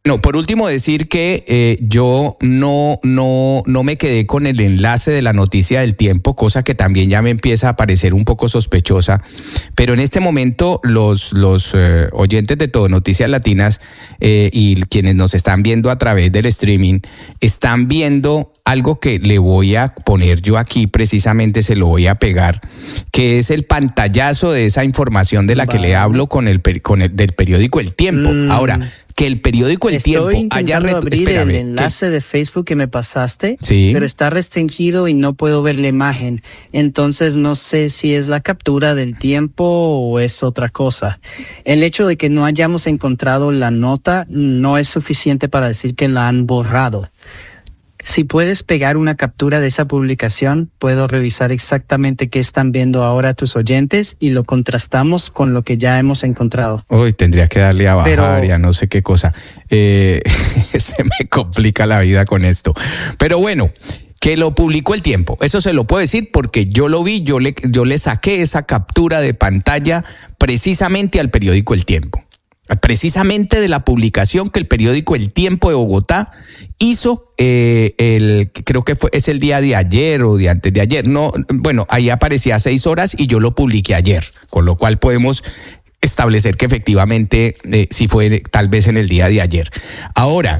No, por último decir que yo no me quedé con el enlace de la noticia del Tiempo, cosa que también ya me empieza a parecer un poco sospechosa, pero en este momento los oyentes de Todo Noticias Latinas y quienes nos están viendo a través del streaming están viendo algo que le voy a poner yo aquí, precisamente se lo voy a pegar, que es el pantallazo de esa información de la que le hablo del periódico El Tiempo. Ahora, que el periódico El Tiempo haya abrir el enlace de Facebook que me pasaste, sí, pero está restringido y no puedo ver la imagen. Entonces no sé si es la captura del Tiempo o es otra cosa. El hecho de que no hayamos encontrado la nota no es suficiente para decir que la han borrado. Si puedes pegar una captura de esa publicación, puedo revisar exactamente qué están viendo ahora tus oyentes y lo contrastamos con lo que ya hemos encontrado. Uy, tendría que darle a bajar y a no sé qué cosa. Se me complica la vida con esto. Pero bueno, que lo publicó El Tiempo. Eso se lo puedo decir porque yo lo vi, yo le saqué esa captura de pantalla precisamente al periódico El Tiempo. Precisamente de la publicación que el periódico El Tiempo de Bogotá hizo, creo que es el día de ayer o de antes de ayer, no, bueno, ahí aparecía 6 horas y yo lo publiqué ayer, con lo cual podemos establecer que efectivamente sí fue tal vez en el día de ayer. Ahora,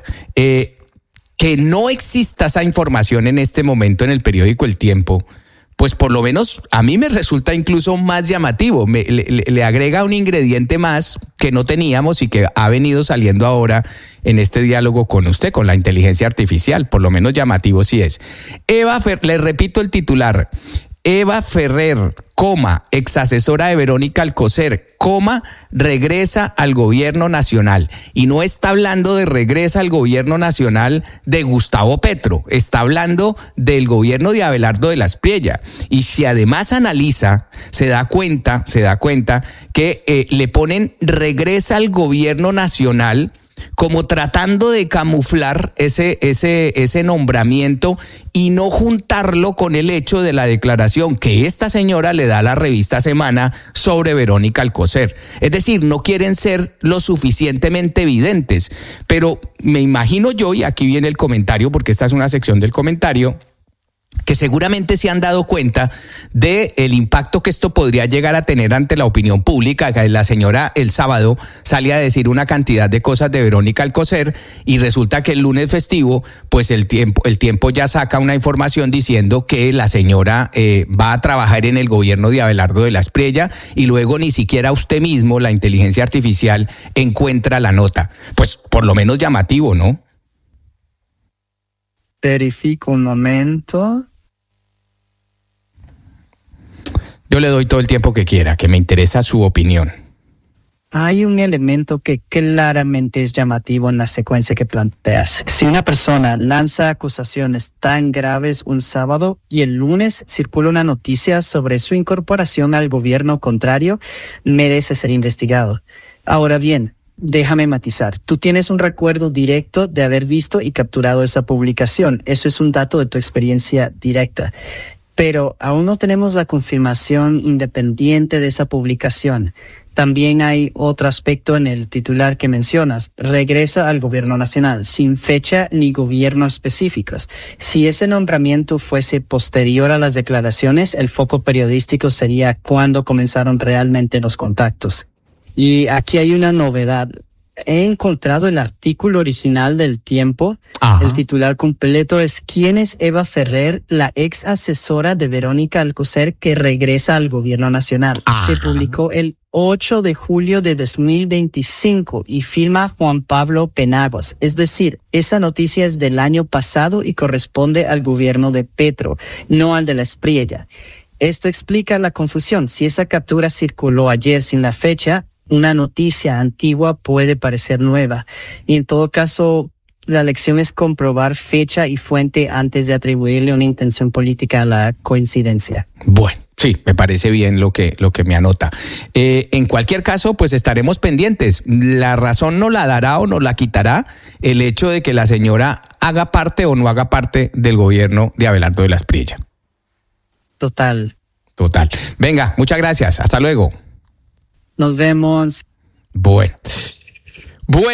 que no exista esa información en este momento en el periódico El Tiempo, pues por lo menos a mí me resulta incluso más llamativo, le agrega un ingrediente más que no teníamos y que ha venido saliendo ahora en este diálogo con usted, con la inteligencia artificial, por lo menos llamativo sí es. Le repito el titular: Eva Ferrer, ex asesora de Verónica Alcocer, regresa al gobierno nacional. Y no está hablando de regresa al gobierno nacional de Gustavo Petro, está hablando del gobierno de Abelardo de la Espriella. Y si además analiza, se da cuenta que le ponen regresa al gobierno nacional, como tratando de camuflar ese nombramiento y no juntarlo con el hecho de la declaración que esta señora le da a la revista Semana sobre Verónica Alcocer. Es decir, no quieren ser lo suficientemente evidentes, pero me imagino yo, y aquí viene el comentario, porque esta es una sección del comentario, que seguramente se han dado cuenta del impacto que esto podría llegar a tener ante la opinión pública. La señora el sábado salía a decir una cantidad de cosas de Verónica Alcocer y resulta que el lunes festivo, pues el tiempo ya saca una información diciendo que la señora va a trabajar en el gobierno de Abelardo de la Espriella y luego ni siquiera usted mismo, la inteligencia artificial, encuentra la nota. Pues por lo menos llamativo, ¿no? Verifico un momento. Yo le doy todo el tiempo que quiera, que me interesa su opinión. Hay un elemento que claramente es llamativo en la secuencia que planteas. Si una persona lanza acusaciones tan graves un sábado y el lunes circula una noticia sobre su incorporación al gobierno contrario, merece ser investigado. Ahora bien, déjame matizar. Tú tienes un recuerdo directo de haber visto y capturado esa publicación. Eso es un dato de tu experiencia directa. Pero aún no tenemos la confirmación independiente de esa publicación. También hay otro aspecto en el titular que mencionas. Regresa al gobierno nacional, sin fecha ni gobierno específicos. Si ese nombramiento fuese posterior a las declaraciones, el foco periodístico sería cuándo comenzaron realmente los contactos. Y aquí hay una novedad. He encontrado el artículo original del Tiempo. Ajá. El titular completo es ¿Quién es Eva Ferrer, la ex asesora de Verónica Alcocer que regresa al gobierno nacional? Ajá. Se publicó el 8 de julio de 2025 y firma Juan Pablo Penagos. Es decir, esa noticia es del año pasado y corresponde al gobierno de Petro, no al de la Espriella. Esto explica la confusión. Si esa captura circuló ayer sin la fecha, una noticia antigua puede parecer nueva. Y en todo caso, la lección es comprobar fecha y fuente antes de atribuirle una intención política a la coincidencia. Bueno, sí, me parece bien lo que me anota. En cualquier caso, pues estaremos pendientes. La razón no la dará o no la quitará el hecho de que la señora haga parte o no haga parte del gobierno de Abelardo de la Espriella. Total. Venga, muchas gracias. Hasta luego. Nos vemos. Bueno.